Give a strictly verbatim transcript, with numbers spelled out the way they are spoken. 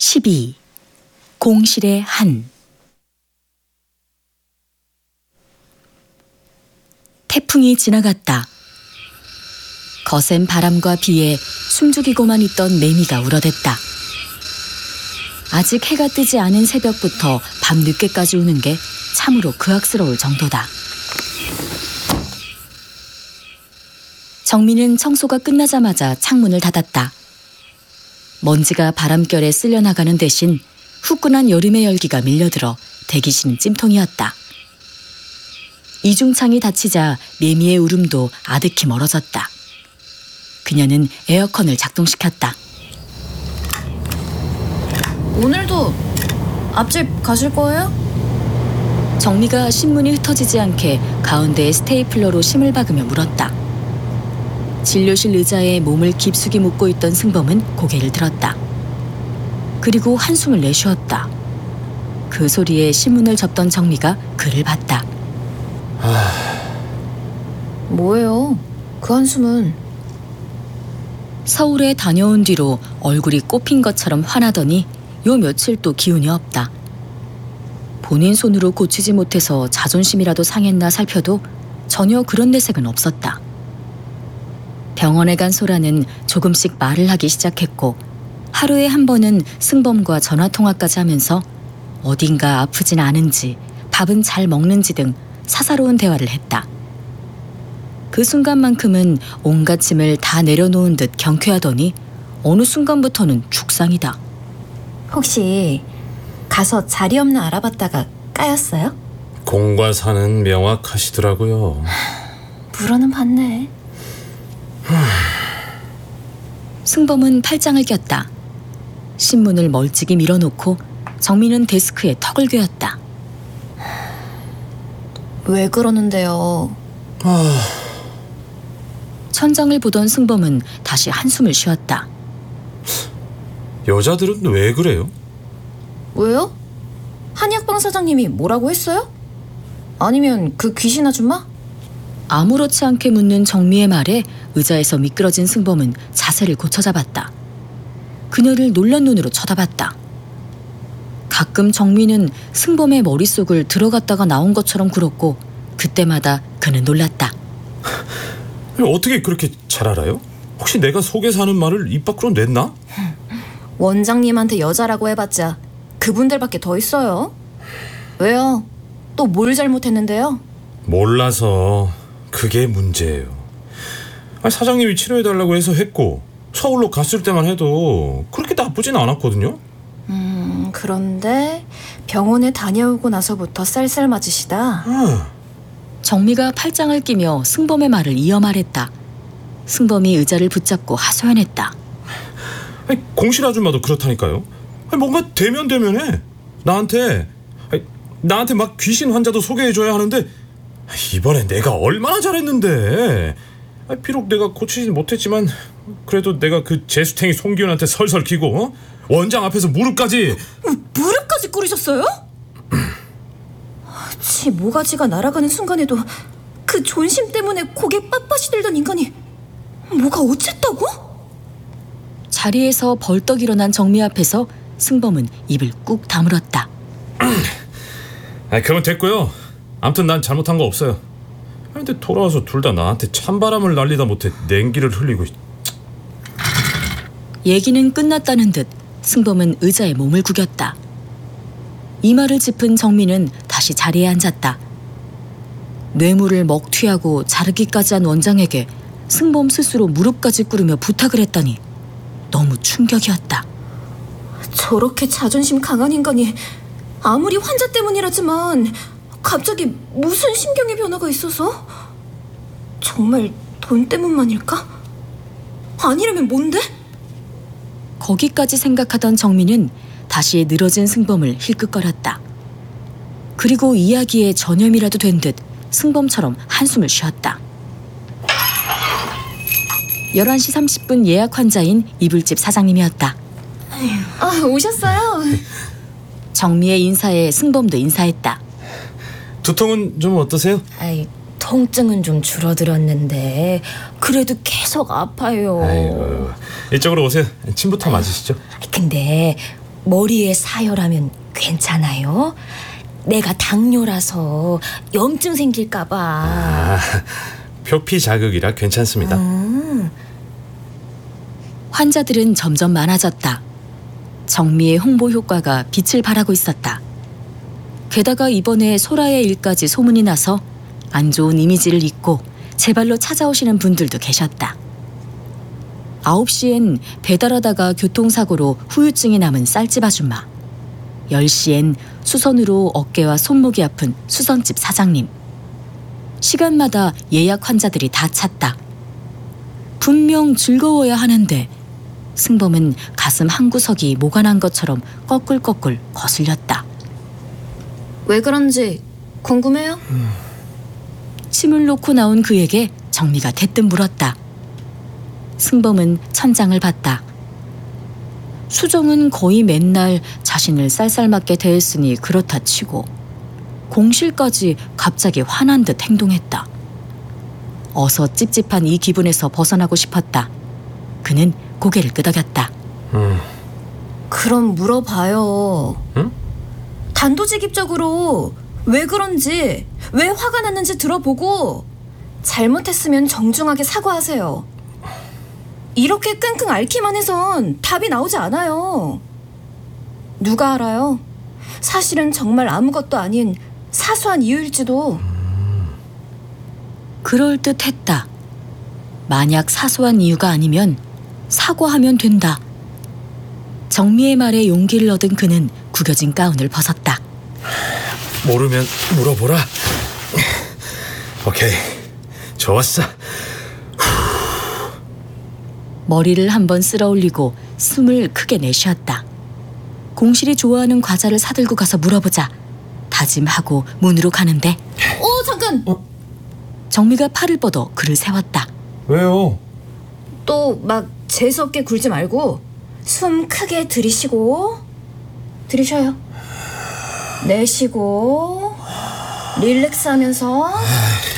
십이. 공실의 한. 태풍이 지나갔다. 거센 바람과 비에 숨죽이고만 있던 매미가 울어댔다. 아직 해가 뜨지 않은 새벽부터 밤늦게까지 우는 게 참으로 그악스러울 정도다. 정민은 청소가 끝나자마자 창문을 닫았다. 먼지가 바람결에 쓸려나가는 대신 후끈한 여름의 열기가 밀려들어 대기실은 찜통이었다. 이중창이 닫히자 매미의 울음도 아득히 멀어졌다. 그녀는 에어컨을 작동시켰다. 오늘도 앞집 가실 거예요? 정미가 신문이 흩어지지 않게 가운데에 스테이플러로 심을 박으며 물었다. 진료실 의자에 몸을 깊숙이 묻고 있던 승범은 고개를 들었다. 그리고 한숨을 내쉬었다. 그 소리에 신문을 접던 정미가 그를 봤다. 하... 뭐예요? 그 한숨은? 서울에 다녀온 뒤로 얼굴이 꽃핀 것처럼 화나더니 요 며칠 또 기운이 없다. 본인 손으로 고치지 못해서 자존심이라도 상했나 살펴도 전혀 그런 내색은 없었다. 병원에 간 소라는 조금씩 말을 하기 시작했고 하루에 한 번은 승범과 전화통화까지 하면서 어딘가 아프진 않은지 밥은 잘 먹는지 등 사사로운 대화를 했다. 그 순간만큼은 온갖 짐을 다 내려놓은 듯 경쾌하더니 어느 순간부터는 죽상이다. 혹시 가서 자리 없나 알아봤다가 까였어요? 공과사는 명확하시더라고요. 물어는 봤네. 승범은 팔짱을 꼈다. 신문을 멀찍이 밀어놓고 정민은 데스크에 턱을 괴었다. 왜 그러는데요? 아... 천장을 보던 승범은 다시 한숨을 쉬었다. 여자들은 왜 그래요? 왜요? 한약방 사장님이 뭐라고 했어요? 아니면 그 귀신 아줌마? 아무렇지 않게 묻는 정미의 말에 의자에서 미끄러진 승범은 자세를 고쳐잡았다. 그녀를 놀란 눈으로 쳐다봤다. 가끔 정미는 승범의 머릿속을 들어갔다가 나온 것처럼 굴었고 그때마다 그는 놀랐다. 어떻게 그렇게 잘 알아요? 혹시 내가 속에서 하는 말을 입 밖으로 냈나? 원장님한테 여자라고 해봤자 그분들밖에 더 있어요. 왜요? 또 뭘 잘못했는데요? 몰라서 그게 문제예요. 아니, 사장님이 치료해달라고 해서 했고 서울로 갔을 때만 해도 그렇게 나쁘진 않았거든요. 음 그런데 병원에 다녀오고 나서부터 쌀쌀 맞으시다. 아. 정미가 팔짱을 끼며 승범의 말을 이어 말했다. 승범이 의자를 붙잡고 하소연했다. 아니, 공실 아줌마도 그렇다니까요. 아니, 뭔가 대면대면해. 나한테 아니, 나한테 막 귀신 환자도 소개해줘야 하는데 이번에 내가 얼마나 잘했는데. 아니, 비록 내가 고치진 못했지만 그래도 내가 그 재수탱이 송기훈한테 설설 기고 어? 원장 앞에서 무릎까지 무릎까지 꿇으셨어요? 지 모가지가 날아가는 순간에도 그 존심 때문에 고개 빳빳이 들던 인간이 뭐가 어쨌다고? 자리에서 벌떡 일어난 정미 앞에서 승범은 입을 꾹 다물었다. 아, 그건 됐고요. 아무튼 난 잘못한 거 없어요. 근데 돌아와서 둘 다 나한테 찬바람을 날리다 못해 냉기를 흘리고. 얘기는 끝났다는 듯 승범은 의자에 몸을 구겼다. 이마를 짚은 정민은 다시 자리에 앉았다. 뇌물을 먹튀하고 자르기까지 한 원장에게 승범 스스로 무릎까지 꿇으며 부탁을 했다니 너무 충격이었다. 저렇게 자존심 강한 인간이 아무리 환자 때문이라지만 갑자기 무슨 심경의 변화가 있어서? 정말 돈 때문만일까? 아니라면 뭔데? 거기까지 생각하던 정민은 다시 늘어진 승범을 힐끗거렸다. 그리고 이야기에 전염이라도 된 듯 승범처럼 한숨을 쉬었다. 열한 시 삼십 분 예약 환자인 이불집 사장님이었다. 아, 오셨어요? 정미의 인사에 승범도 인사했다. 두통은 좀 어떠세요? 아이, 통증은 좀 줄어들었는데 그래도 계속 아파요. 아이고, 이쪽으로 오세요. 침부터 맞으시죠. 근데 머리에 사혈하면 괜찮아요? 내가 당뇨라서 염증 생길까봐. 아, 표피 자극이라 괜찮습니다. 음. 환자들은 점점 많아졌다. 정미의 홍보 효과가 빛을 발하고 있었다. 게다가 이번에 소라의 일까지 소문이 나서 안 좋은 이미지를 잊고 제발로 찾아오시는 분들도 계셨다. 아홉 시엔 배달하다가 교통사고로 후유증이 남은 쌀집 아줌마. 열 시엔 수선으로 어깨와 손목이 아픈 수선집 사장님. 시간마다 예약 환자들이 다 찼다. 분명 즐거워야 하는데 승범은 가슴 한 구석이 모가난 것처럼 꺼끌꺼끌 거슬렸다. 왜 그런지 궁금해요? 침을 놓고 나온 그에게 정미가 대뜸 물었다. 승범은 천장을 봤다. 수정은 거의 맨날 자신을 쌀쌀맞게 대했으니 그렇다 치고 공실까지 갑자기 화난 듯 행동했다. 어서 찝찝한 이 기분에서 벗어나고 싶었다. 그는 고개를 끄덕였다. 음, 그럼 물어봐요. 응? 단도직입적으로 왜 그런지, 왜 화가 났는지 들어보고 잘못했으면 정중하게 사과하세요. 이렇게 끙끙 앓기만 해선 답이 나오지 않아요. 누가 알아요? 사실은 정말 아무것도 아닌 사소한 이유일지도. 그럴듯했다. 만약 사소한 이유가 아니면 사과하면 된다. 정미의 말에 용기를 얻은 그는 구겨진 가운을 벗었다. 모르면 물어보라. 오케이, 좋았어. 머리를 한번 쓸어 올리고 숨을 크게 내쉬었다. 공실이 좋아하는 과자를 사들고 가서 물어보자. 다짐하고 문으로 가는데 어, 잠깐! 어? 정미가 팔을 뻗어 그를 세웠다. 왜요? 또 막 재수없게 굴지 말고 숨 크게 들이쉬고, 들이쉬어요. 내쉬고 릴렉스 하면서